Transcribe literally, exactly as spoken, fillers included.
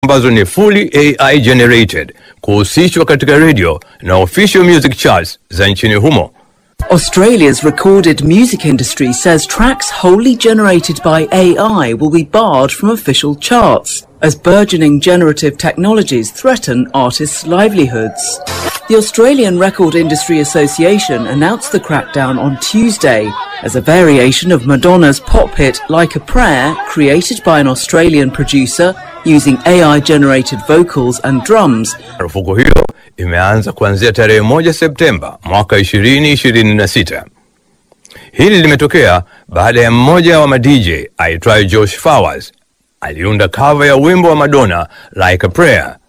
ambazo ni fully A I generated kuhusishwa katika radio na official music charts za nchini humo. Australia's recorded music industry says tracks wholly generated by A I will be barred from official charts as burgeoning generative technologies threaten artists' livelihoods. The Australian Record Industry Association announced the crackdown on Tuesday as a variation of Madonna's pop hit Like a Prayer, created by an Australian producer using A I-generated vocals and drums. Marufuku hiyo imeanza kuanzia tarehe moja Septemba mwaka ishirini ishirini na sita. Hili limetokea baada ya mmoja wa ma-D J aitwaye Josh Flowers aliunda cover ya wimbo wa Madonna Like a Prayer